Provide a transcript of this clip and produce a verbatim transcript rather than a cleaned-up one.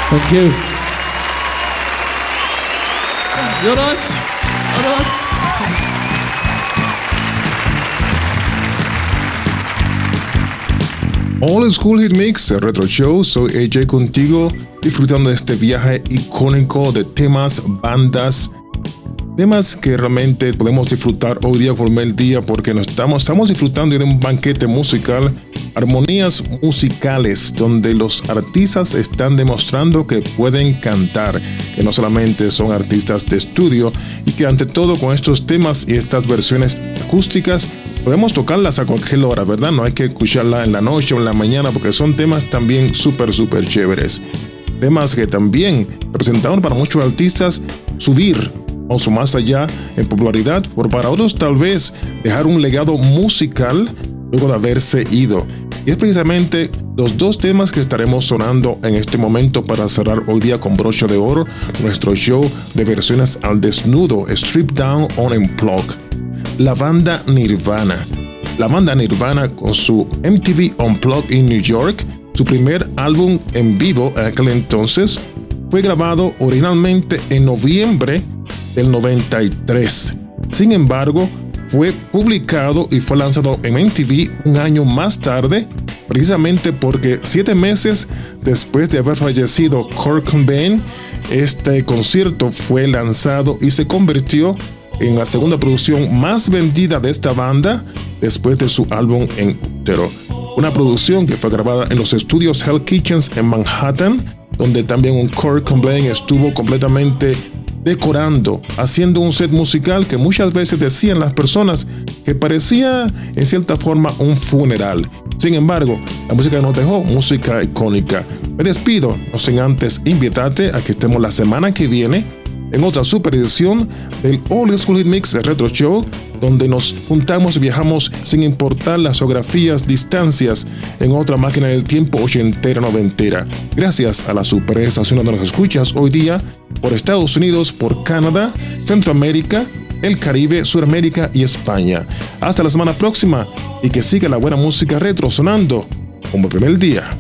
Thank you. You alright? Alright? All School Hit Mix, el Retro Show. Soy A J contigo, disfrutando de este viaje icónico de temas, bandas, temas que realmente podemos disfrutar hoy día por el día, porque nos estamos, estamos disfrutando de un banquete musical, armonías musicales, donde los artistas están demostrando que pueden cantar, que no solamente son artistas de estudio, y que ante todo con estos temas y estas versiones acústicas podemos tocarlas a cualquier hora, ¿verdad? No hay que escucharla en la noche o en la mañana, porque son temas también súper, súper chéveres. Temas que también representaron para muchos artistas subir o su más allá en popularidad, por para otros tal vez dejar un legado musical luego de haberse ido. Y es precisamente los dos temas que estaremos sonando en este momento para cerrar hoy día con broche de oro nuestro show de versiones al desnudo, Strip Down on Unplugged. La banda Nirvana. La banda Nirvana con su M T V Unplugged in New York, su primer álbum en vivo en aquel entonces, fue grabado originalmente en noviembre del noventa y tres. Sin embargo, fue publicado y fue lanzado en M T V un año más tarde, precisamente porque siete meses después de haber fallecido Kurt Cobain, este concierto fue lanzado y se convirtió en la segunda producción más vendida de esta banda después de su álbum en útero. Una producción que fue grabada en los estudios Hell Kitchens en Manhattan, donde también un Kurt Cobain estuvo completamente decorando, haciendo un set musical que muchas veces decían las personas que parecía en cierta forma un funeral. Sin embargo, la música nos dejó música icónica. Me despido, no sin antes invitarte a que estemos la semana que viene en otra super edición del All School Hit Mix Retro Show, donde nos juntamos y viajamos sin importar las geografías, distancias, en otra máquina del tiempo ochentera, noventera. Gracias a la super estación donde nos escuchas hoy día, por Estados Unidos, por Canadá, Centroamérica, el Caribe, Suramérica y España. Hasta la semana próxima y que siga la buena música retro sonando como el primer día.